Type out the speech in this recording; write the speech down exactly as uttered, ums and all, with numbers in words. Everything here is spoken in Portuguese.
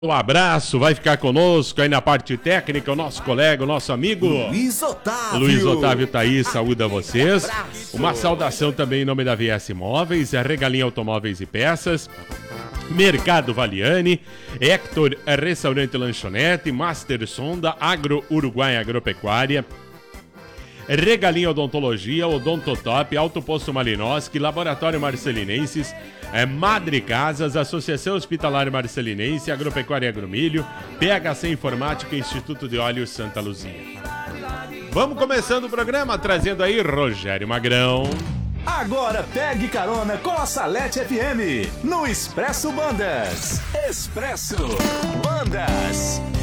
Um abraço, vai ficar conosco aí na parte técnica, o nosso colega, o nosso amigo Luiz Otávio. Luiz Otávio tá aí, saúde a vocês. Uma saudação também em nome da V S Móveis, a Regalinha Automóveis e Peças, Mercado Valiani, Hector Restaurante e Lanchonete, Master Sonda, Agro Uruguai Agropecuária, Regalinha Odontologia, Odontotop, Alto Posto Malinowski, Laboratório Marcelinenses, é Madre Casas, Associação Hospitalar Marcelinense, Agropecuária Agromilho, P H C Informática e Instituto de Óleos Santa Luzia. Vamos começando o programa trazendo aí Rogério Magrão. Agora pegue carona com a Salete F M no Expresso Bandas. Expresso Bandas.